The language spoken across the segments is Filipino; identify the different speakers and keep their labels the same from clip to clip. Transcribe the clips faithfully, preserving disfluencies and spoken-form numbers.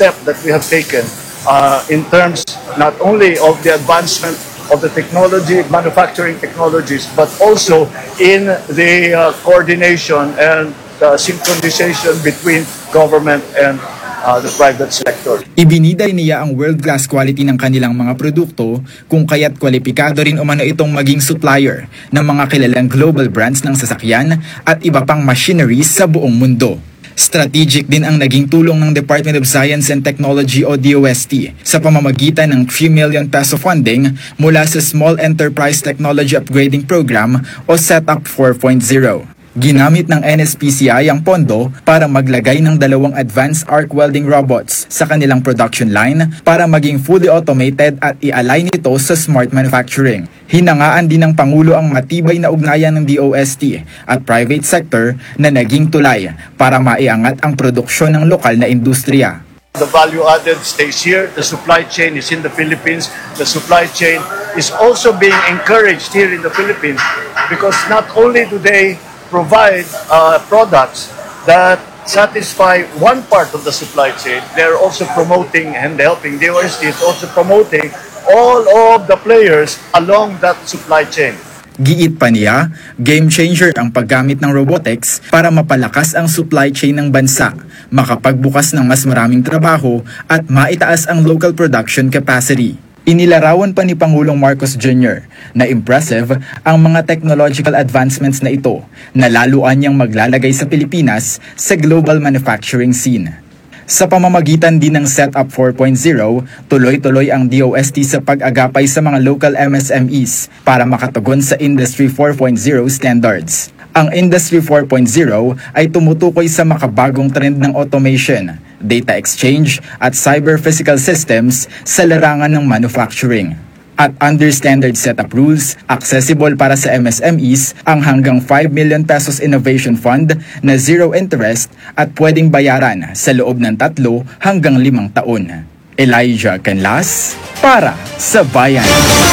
Speaker 1: step that we have taken uh, in terms not only of the advancement of the technology, manufacturing technologies, but also in the uh, coordination and uh, synchronization between government and uh, the private sector.
Speaker 2: Ibinida niya ang world-class quality ng kanilang mga produkto, kung kaya't kwalipikado rin umano itong maging supplier ng mga kilalang global brands ng sasakyan at iba pang machineries sa buong mundo. Strategic din ang naging tulong ng Department of Science and Technology o D O S T sa pamamagitan ng three million peso funding mula sa Small Enterprise Technology Upgrading Program o SETUP four point oh. Ginamit ng N S P C I ang pondo para maglagay ng dalawang advanced arc welding robots sa kanilang production line para maging fully automated at i-align ito sa smart manufacturing. Hinangaan din ng Pangulo ang matibay na ugnayan ng D O S T at private sector na naging tulay para maiangat ang produksyon ng lokal na industriya.
Speaker 1: The value added stays here, the supply chain is in the Philippines, the supply chain is also being encouraged here in the Philippines because not only do they provide uh, products that satisfy one part of the supply chain, they're also promoting and helping. D O S T is also promoting all of the players along that supply chain.
Speaker 2: Giit pa niya, game changer ang paggamit ng robotics para mapalakas ang supply chain ng bansa, makapagbukas ng mas maraming trabaho at maitaas ang local production capacity. Inilarawan pa ni Pangulong Marcos Junior na impressive ang mga technological advancements na ito na laluan niyang maglalagay sa Pilipinas sa global manufacturing scene. Sa pamamagitan din ng SETUP four point oh, tuloy-tuloy ang D O S T sa pag-agapay sa mga local M S M Es para makatugon sa Industry four point oh standards. Ang Industry four point oh ay tumutukoy sa makabagong trend ng automation, data exchange at cyber-physical systems sa larangan ng manufacturing. At under standard setup rules, accessible para sa M S M Es ang hanggang five million pesos innovation fund na zero interest at pwedeng bayaran sa loob ng tatlo hanggang limang taon. Elijah Canlas para sa Bayan.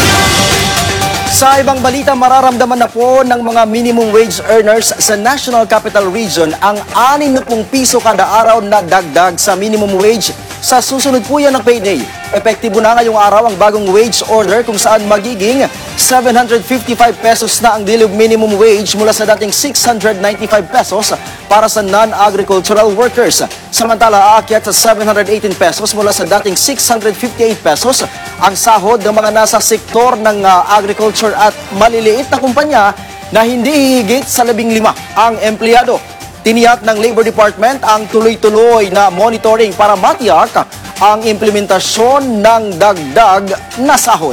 Speaker 3: Sa ibang balita, mararamdaman na po ng mga minimum wage earners sa National Capital Region ang anim na piso kada araw na dagdag sa minimum wage sa susunod po yan ng payday. Epektibo na ngayong araw ang bagong wage order kung saan magiging seven hundred fifty-five pesos na ang daily minimum wage mula sa dating six hundred ninety-five pesos para sa non-agricultural workers. Samantala, aakyat sa seven hundred eighteen pesos mula sa dating six hundred fifty-eight pesos ang sahod ng mga nasa sektor ng uh, agriculture at maliliit na kumpanya na hindi hihigit sa labing lima ang empleyado. Tiniyak ng Labor Department ang tuloy-tuloy na monitoring para matiyak ang implementasyon ng dagdag na sahod.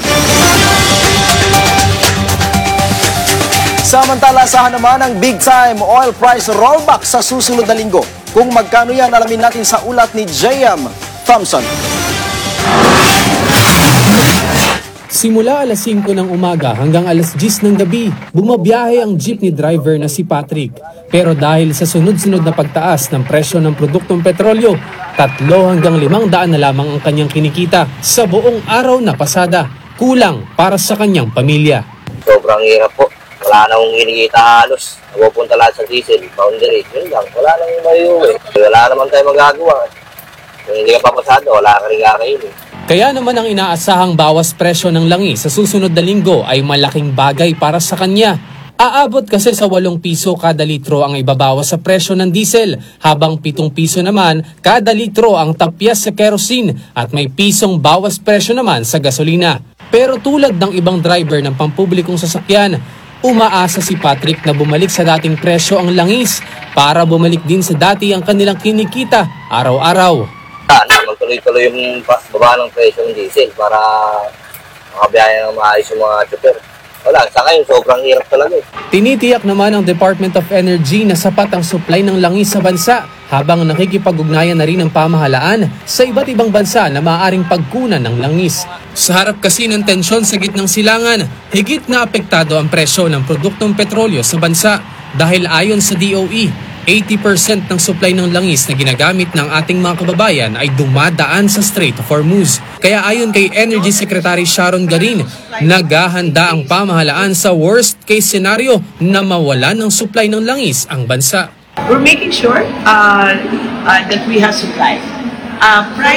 Speaker 3: Samantala, asahan naman ang big-time oil price rollback sa susunod na linggo. Kung magkano yan, alamin natin sa ulat ni J M Thompson.
Speaker 4: Simula alas singko ng umaga hanggang alas diyes ng gabi, bumabiyahe ang jeepney driver na si Patrick. Pero dahil sa sunod-sunod na pagtaas ng presyo ng produktong petrolyo, tatlo hanggang limang daan na lamang ang kanyang kinikita sa buong araw na pasada. Kulang para sa kanyang pamilya.
Speaker 5: Sobrang hirap po. Wala nang kinikita halos. Napupunta lahat sa diesel, boundary. Yun lang. Wala nang mayuwi. Wala naman tayo magagawa. Kung hindi ka papasado, wala ka rin kakainin.
Speaker 4: Kaya naman ang inaasahang bawas presyo ng langis sa susunod na linggo ay malaking bagay para sa kanya. Aabot kasi sa walong piso kada litro ang ibabawas sa presyo ng diesel, habang pitong piso naman kada litro ang tapyas sa kerosene at may pisong bawas presyo naman sa gasolina. Pero tulad ng ibang driver ng pampublikong sasakyan, umaasa si Patrick na bumalik sa dating presyo ang langis para bumalik din sa dati ang kanilang kinikita araw-araw.
Speaker 5: Sana magtuloy-tuloy yung baba ng presyo ng diesel para makabiyahe ng maayos yung mga chopper. Wala, sa ngayon sobrang hirap talaga.
Speaker 4: Tinitiyak naman ng Department of Energy na sapat ang supply ng langis sa bansa, habang nakikipag-ugnayan na rin ang pamahalaan sa iba't ibang bansa na maaaring pagkunan ng langis. Sa harap kasi ng tensyon sa gitnang silangan, higit na apektado ang presyo ng produktong petrolyo sa bansa dahil ayon sa D O E, eighty percent ng supply ng langis na ginagamit ng ating mga kababayan ay dumadaan sa Strait of Hormuz. Kaya ayon kay Energy Secretary Sharon Garin, naghahanda ang pamahalaan sa worst case scenario na mawalan ng supply ng langis ang bansa.
Speaker 6: We're making sure uh, uh, that we have supply. Uh,